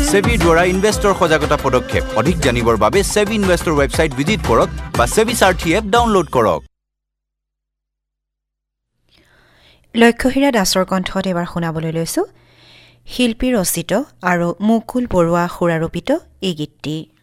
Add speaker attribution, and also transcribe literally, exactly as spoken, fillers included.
Speaker 1: সেবিৰ দ্বাৰা ইনভেষ্টৰ সজাগতা পদক্ষেপ অধিক জানিবৰ বাবে সেবি ইনভেষ্টৰ ৱেবছাইট ভিজিট কৰক বা সেবি সাৰথি এপ ডাউনলোড কৰক।
Speaker 2: লক্ষ্যহীৰা দাসৰ কণ্ঠত এবাৰ শুনাবলৈ লৈছো শিল্পী ৰচিত আৰু মুকুল বৰুৱা সুৰাৰোপিত এই গীতটি।